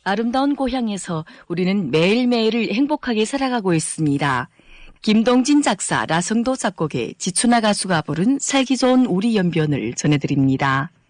아름다운 고향에서 우리는 매일매일을 행복하게 살아가고 있습니다. 김동진 작사, 라성도 작곡의 지춘아 가수가 부른 살기 좋은 우리 연변을 전해드립니다.